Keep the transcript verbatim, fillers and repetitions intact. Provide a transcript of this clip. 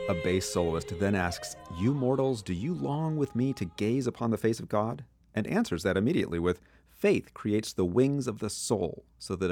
A bass soloist then asks, "You mortals, do you long with me to gaze upon the face of God?" And answers that immediately with, "Faith creates the wings of the soul, so that